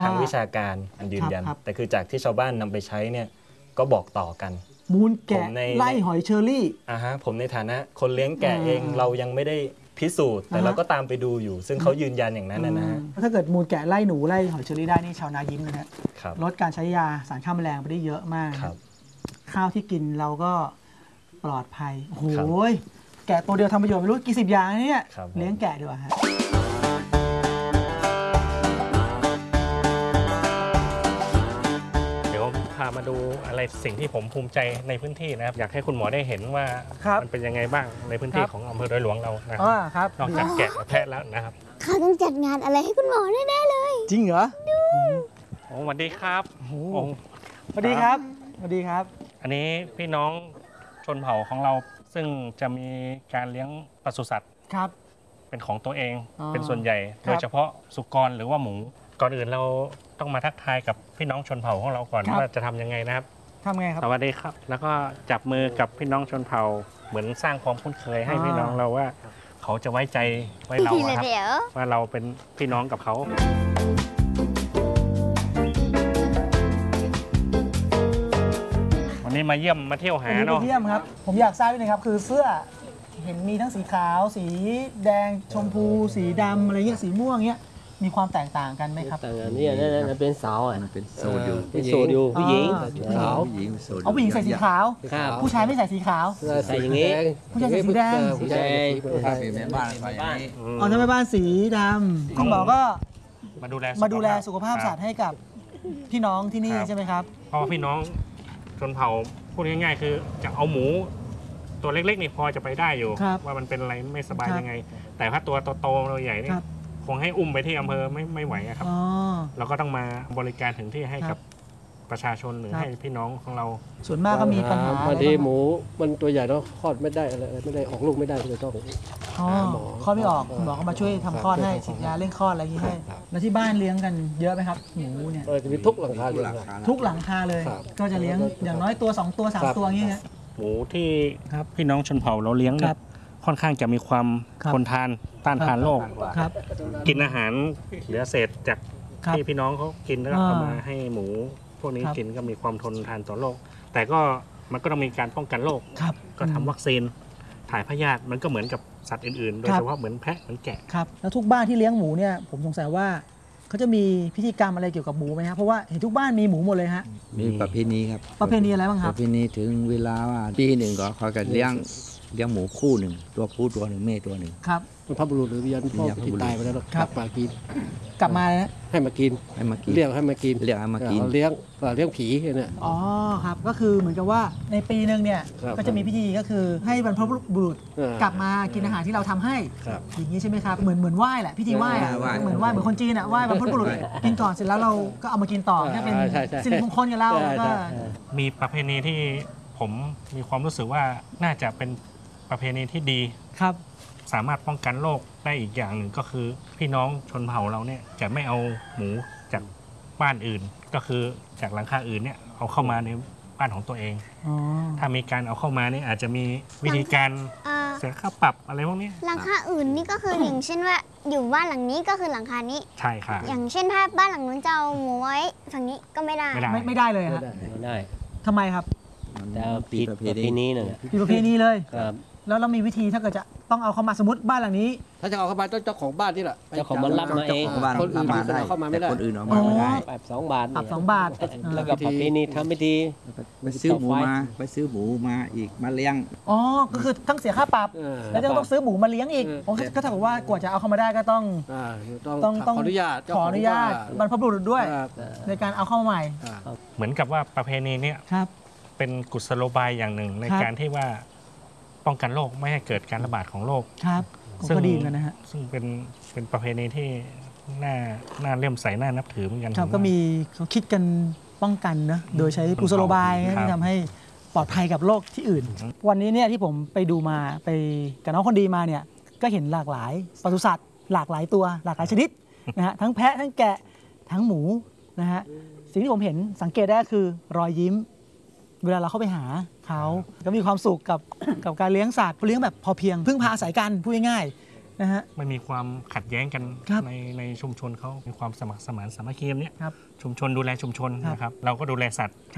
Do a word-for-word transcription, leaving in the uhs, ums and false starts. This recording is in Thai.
ทางวิชาการอันยืนยันแต่คือจากที่ชาวบ้านนำไปใช้เนี่ยก็บอกต่อกันมูลแกะไล่หอยเชอรี่อ่าฮะผมในฐานะคนเลี้ยงแกะเองเรายังไม่ได้พิสูจน์แต่เราก็ตามไปดูอยู่ซึ่งเขายืนยันอย่างนั้นนะฮะถ้าเกิดมูลแกะไล่หนูไล่หอยเชอรี่ได้นี่ชาวนายิ้มนะฮะลดการใช้ยาสารฆ่าแมลงไปได้เยอะมากข้าวที่กินเราก็ปลอดภัยโอ้โหแกะตัวเดียวทำประโยชน์ไม่รู้กี่สิบอย่างเนี่ยเลี้ยงแกะดีกว่าฮะพามาดูอะไรสิ่งที่ผมภูมิใจในพื้นที่นะครับอยากให้คุณหมอได้เห็นว่ามันเป็นยังไงบ้างในพื้นที่ของอำเภอดอยหลวงเรานะครับนอกจากแกะแพะแล้วนะครับเขาต้องจัดงานอะไรให้คุณหมอแน่ๆเลยจริงเหรอโอ้สวัสดีครับสวัสดีครับสวัสดีครับอันนี้พี่น้องชนเผ่าของเราซึ่งจะมีการเลี้ยงปศุสัตว์ครับเป็นของตัวเองเป็นส่วนใหญ่โดยเฉพาะสุกรหรือว่าหมูก่อนอื่นเราต้องมาทักทายกับพี่น้องชนเผ่าของเราก่อนว่าจะทำยังไงนะครับทำไงครับสวัสดีครับแล้วก็จับมือกับพี่น้องชนเผ่าเหมือนสร้างความคุ้นเคยให้พี่น้องเราว่าเขาจะไว้ใจไว้เราครับว่าเราเป็นพี่น้องกับเขาวันนี้มาเยี่ยมมาเที่ยวหาเนาะมาเยี่ยมครับผมอยากทราบด้วยนะครับคือเสื้อเห็นมีทั้งสีขาวสีแดงชมพูสีดำอะไรเงี้ยสีม่วงเงี้ยมีความแตกต่างกันไหมครับแต่นี่นั่นเป็นสาวอ่ะเป็นโซดิวเป็นโซดิวผู้หญิงขาวผู้หญิงโซดิวเอาผู้หญิงใส่สีขาวผู้ชายไม่ใส่สีขาวใส่อย่างนี้ผู้ชายใส่สีแดงผู้ชายถ้าเป็นแม่บ้านใส่อย่างนี้อ๋อถ้าแม่บ้านสีดำคุณหมอก็มาดูแลมาดูแลสุขภาพสัตว์ให้กับพี่น้องที่นี่ใช่ไหมครับเพราะว่าพี่น้องชนเผ่าพูดง่ายๆคือจะเอาหมูตัวเล็กๆนี่พอจะไปได้อยู่ว่ามันเป็นอะไรไม่สบายยังไงแต่ถ้าตัวโตๆเราใหญ่นี่คงให้อุ้มไปที่อำเภอไม่ไม่ไหวครับเราก็ต้องมาบริการถึงที่ให้กับประชาชนหรือให้พี่น้องของเราส่วนมากก็มีปัญหาบางทีหมูมันตัวใหญ่แล้วคลอดไม่ได้อะไรไม่ได้ออกลูกไม่ได้เลยต้องหมอคลอดไม่ออกคุณหมอก็มาช่วยทำคลอดให้ฉีดยาเร่งคลอดอะไรอย่างนี้ให้แล้วที่บ้านเลี้ยงกันเยอะไหมครับหมูเนี่ยจะมีทุกหลังคาเลยทุกหลังคาเลยก็จะเลี้ยงอย่างน้อยตัวสองตัวสามตัวอย่างนี้นะหมูที่พี่น้องชนเผ่าเราเลี้ยงเนี่ยค่อนข้างจะมีความทนทานต้านทานโรคกินอาหารเหลือเศษจากที่พี่น้องเขากินแล้วเอามาให้หมูพวกนี้กินก็มีความทนทานต่อโรคแต่ก็มันก็ต้องมีการป้องกันโรคก็ทำวัคซีนถ่ายพยาธิมันก็เหมือนกับสัตว์อื่นๆโดยเฉพาะเหมือนแพะเหมือนแกะครับแล้วทุกบ้านที่เลี้ยงหมูเนี่ยผมสงสัยว่าเขาจะมีพิธีกรรมอะไรเกี่ยวกับหมูไหมครับเพราะว่าเห็นทุกบ้านมีหมูหมดเลยฮะมีประเพณีครับประเพณีอะไรบ้างครับประเพณีถึงเวลาว่าปีหนึ่งก็เขาจะเลี้ยงเลี้ยงหมูคู่หนึ่งตัวผู้ตัวหนึ่งแม่ตัวหนึ่งครับพระบุรุษหรือวิญญาณพ่อที่ตายไปแล้วกลับมากินกลับมานะให้มากินให้มากินเรียกให้มากินเรียกให้มากินเลี้ยงเลี้ยงผีเนี่ยอ๋อครับก็คือเหมือนกับว่าในปีหนึ่งเนี่ยก็จะมีพิธีก็คือให้บรรพบุรุษกลับมากินอาหารที่เราทำให้อย่างนี้ใช่ไหมครับเหมือนเหมือนไหว้แหละพิธีไหว้เหมือนไหว้เหมือนคนจีนอ่ะไหว้บรรพบุรุษกินก่อนเสร็จแล้วเราก็เอามากินต่อนี่เป็นสิริมงคลกับเราก็มีประเพณีที่ผมมีความรู้สึกว่าน่าจะเป็นประเพณีที่ดีครับสามารถป้องกันโรคได้อีกอย่างหนึ่งก็คือพี่น้องชนเผ่าเราเนี่ยจะไม่เอาหมูจากบ้านอื่นก็คือจากหลังคาอื่นเนี่ยเอาเข้ามาในบ้านของตัวเองถ้ามีการเอาเข้ามาเนี่ยอาจจะมีวิธีการเสียค่าปรับอะไรพวกนี้หลังคาอื่นนี่ก็คืออย่างเช่นว่าอยู่บ้านหลังนี้ก็คือหลังคานี้ใช่ค่ะอย่างเช่นถ้าบ้านหลังนู้นจะเอาหมูไว้ฝั่งนี้ก็ไม่ได้ไม่ไม่ได้เลยครับไม่ได้ทำไมครับแต่ผิดประเพณีหนึ่งผิดประเพณีเลยครับแล้วเรามีวิธีถ้าเกิดจะต้องเอาเข้ามาสมมติบ้านหลังนี้ถ้าจะเอาเข้ามาต้องเจ้าของบ้านนี่แหละเจ้าของบ้านรับมาเองคนอื่นเข้ามาไม่ได้คนอื่นเอามาไม่ได้ปรับสองบาทปรับสองบาทแล้วก็ประเพณีทำพิธีไปซื้อหมูมาไปซื้อหมูมาอีกมาเลี้ยงอ๋อก็คือทั้งเสียค่าปรับแล้วยังต้องซื้อหมูมาเลี้ยงอีกก็เท่ากับว่ากว่าจะเอาเข้ามาได้ก็ต้องต้องต้องขออนุญาตขออนุญาตบรรพบุรุษด้วยในการเอาเข้ามาใหม่เหมือนกับว่าประเพณีเนี้ยเป็นกุศโลบายอย่างหนึ่งในการที่ว่าป้องกันโรคไม่ให้เกิดการระบาดของโรคครับก็ดีกันนะฮะซึ่งเป็นเป็นประเพณีที่น่าน่าเลื่อมใสน่านับถือเหมือนกันครับก็มีเขาคิดกันป้องกันนะโดยใช้กุศโลบายที่ทำให้ปลอดภัยกับโรคที่อื่นวันนี้เนี่ยที่ผมไปดูมาไปกับน้องคนดีมาเนี่ยก็เห็นหลากหลายปศุสัตว์หลากหลายตัวหลากหลายชนิดนะฮะทั้งแพะทั้งแกะทั้งหมูนะฮะสิ่งที่ผมเห็นสังเกตได้คือรอยยิ้มเวลาเราเข้าไปหาเขาก็มีความสุขกับกับการเลี้ยงสัตว์เลี้ยงแบบพอเพียงพึ่งพาอาศัยกันพูดง่ายๆนะฮะไม่มีความขัดแย้งกันครับในในชุมชนเขามีความสมัครสมานสามัคคีเนี่ยครับชุมชนดูแลชุมชนครับนะครับเราก็ดูแลสัตว์